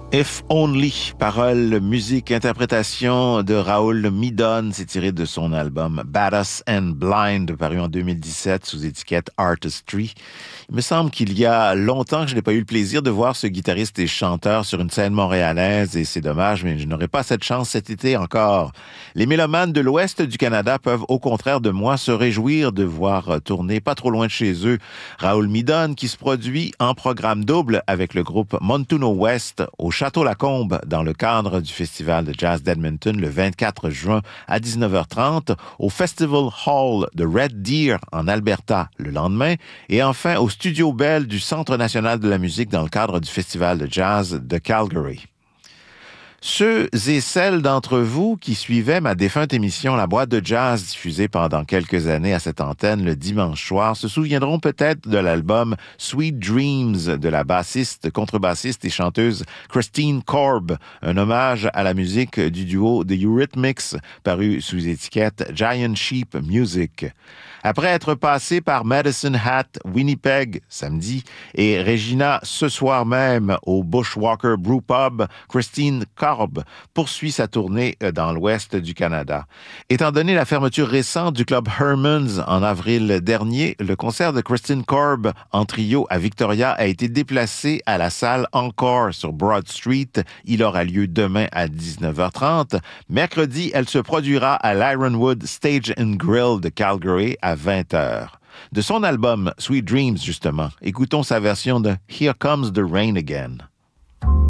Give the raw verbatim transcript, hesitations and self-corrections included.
If Only, paroles, musique, interprétation de Raoul Midon, c'est tiré de son album Badass and Blind, paru en deux mille dix-sept sous étiquette Artistry. Il me semble qu'il y a longtemps que je n'ai pas eu le plaisir de voir ce guitariste et chanteur sur une scène montréalaise, et c'est dommage, mais je n'aurai pas cette chance cet été encore. Les mélomanes de l'ouest du Canada peuvent au contraire de moi se réjouir de voir tourner pas trop loin de chez eux Raoul Midon, qui se produit en programme double avec le groupe Montuno West au Château-Lacombe dans le cadre du Festival de Jazz d'Edmonton le vingt-quatre juin à dix-neuf heures trente, au Festival Hall de Red Deer en Alberta le lendemain, et enfin au Studio Bell du Centre national de la musique dans le cadre du Festival de Jazz de Calgary. Ceux et celles d'entre vous qui suivaient ma défunte émission La Boîte de Jazz, diffusée pendant quelques années à cette antenne le dimanche soir, se souviendront peut-être de l'album Sweet Dreams de la bassiste, contrebassiste et chanteuse Christine Korb, un hommage à la musique du duo The Eurythmics, paru sous étiquette Giant Sheep Music. Après être passé par Medicine Hat, Winnipeg, samedi, et Regina ce soir même au Bushwalker Brew Pub, Christine Korb poursuit sa tournée dans l'ouest du Canada. Étant donné la fermeture récente du club Herman's en avril dernier, le concert de Christine Korb en trio à Victoria a été déplacé à la salle Encore sur Broad Street. Il aura lieu demain à dix-neuf heures trente. Mercredi, elle se produira à l'Ironwood Stage and Grill de Calgary à vingt heures. De son album Sweet Dreams, justement, écoutons sa version de Here Comes the Rain Again.